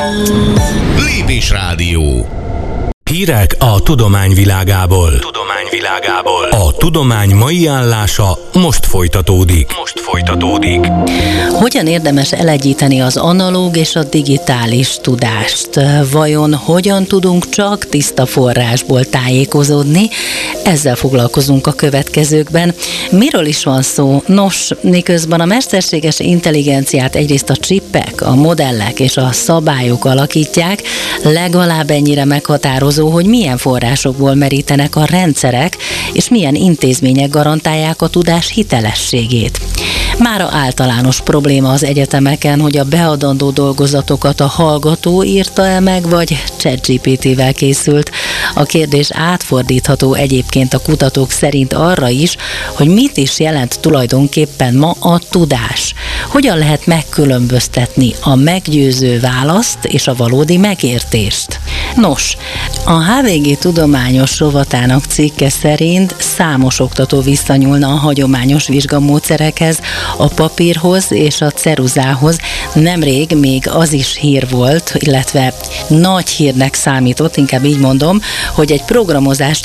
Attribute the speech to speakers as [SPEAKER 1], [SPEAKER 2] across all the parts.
[SPEAKER 1] Lépés Rádió.
[SPEAKER 2] Hírek a tudomány világából. A tudomány mai állása most folytatódik.
[SPEAKER 3] Hogyan érdemes elegyíteni az analóg és a digitális tudást? Vajon hogyan tudunk csak tiszta forrásból tájékozódni? Ezzel foglalkozunk a következőkben. Miről is van szó? Nos, miközben a mesterséges intelligenciát egyrészt a csippek, a modellek és a szabályok alakítják, legalább ennyire meghatározó, hogy milyen forrásokból merítenek a rendszerek, és milyen intézmények garantálják a tudás hitelességét. Mára általános probléma az egyetemeken, hogy a beadandó dolgozatokat a hallgató írta-e meg, vagy ChatGPT-vel készült. A kérdés átfordítható egyébként a kutatók szerint arra is, hogy mit is jelent tulajdonképpen ma a tudás. Hogyan lehet megkülönböztetni a meggyőző választ és a valódi megértést? Nos, a HVG tudományos rovatának cikke szerint számos oktató visszanyúlna a hagyományos vizsgamódszerekhez, a papírhoz és a ceruzához. Nemrég még az is hír volt, illetve nagy hírnek számított, inkább így mondom, hogy egy programozást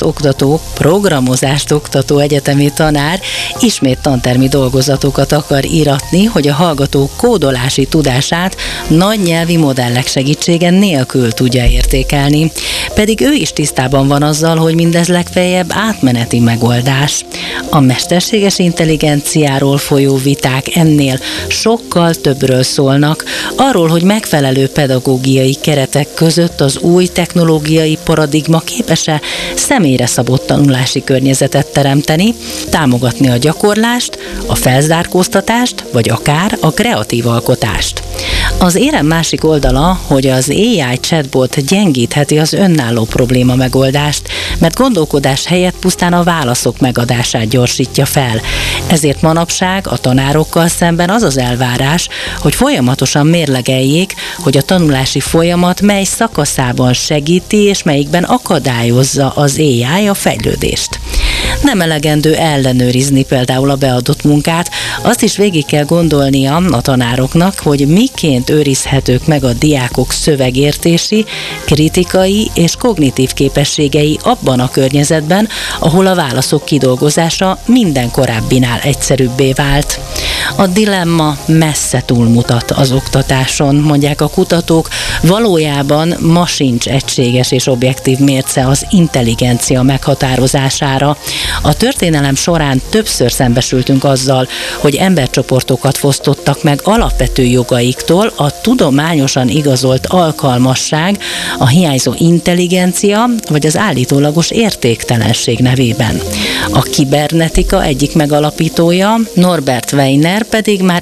[SPEAKER 3] oktató egyetemi tanár ismét tantermi dolgozatokat akar íratni, hogy a hallgató kódolási tudását nagy nyelvi modellek segítsége nélkül tudja értékelni. Pedig ő is tisztában van azzal, hogy mindez legfeljebb átmeneti megoldás. A mesterséges intelligenciáról folyó viták ennél sokkal többről szólnak, arról, hogy megfelelő pedagógiai keretek között az új technológiai paradigma képes-e személyre szabott tanulási környezetet teremteni, támogatni a gyakorlást, a felzárkóztatást, vagy akár a kreatív alkotást. Az érem másik oldala, hogy az AI chatbot gyengítheti az önálló probléma megoldást, mert gondolkodás helyett pusztán a válaszok megadását gyorsítja fel. Ezért manapság a tanárokkal szemben az az elvárás, hogy folyamatosan mérlegeljék, hogy a tanulási folyamat mely szakaszában segíti és melyikben akadályozza az AI a fejlődést. Nem elegendő ellenőrizni például a beadott munkát, azt is végig kell gondolnia a tanároknak, hogy miként őrizhetők meg a diákok szövegértési, kritikai és kognitív képességei abban a környezetben, ahol a válaszok kidolgozása minden korábbinál egyszerűbbé vált. A dilemma messze túlmutat az oktatáson, mondják a kutatók, valójában ma sincs egységes és objektív mérce az intelligencia meghatározására. A történelem során többször szembesültünk azzal, hogy embercsoportokat fosztottak meg alapvető jogaiktól a tudományosan igazolt alkalmasság, a hiányzó intelligencia vagy az állítólagos értéktelenség nevében. A kibernetika egyik megalapítója, Norbert Wiener pedig már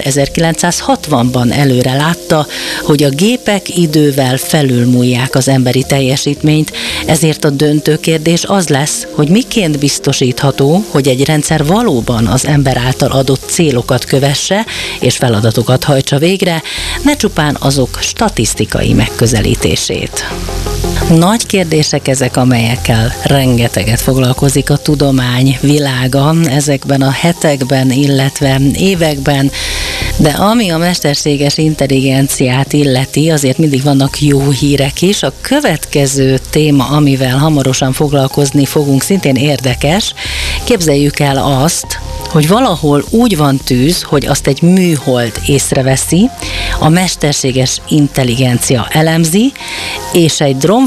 [SPEAKER 3] 1960-ban előre látta, hogy a gépek idővel felülmúlják az emberi teljesítményt, ezért a döntő kérdés az lesz, hogy miként biztosítható, hogy egy rendszer valóban az ember által adott célokat kövesse és feladatokat hajtsa végre, ne csupán azok statisztikai megközelítését. Nagy kérdések ezek, amelyekkel rengeteget foglalkozik a tudomány világa ezekben a hetekben, illetve években, de ami a mesterséges intelligenciát illeti, azért mindig vannak jó hírek is. A következő téma, amivel hamarosan foglalkozni fogunk, szintén érdekes. Képzeljük el azt, hogy valahol úgy van tűz, hogy azt egy műhold észreveszi, a mesterséges intelligencia elemzi, és egy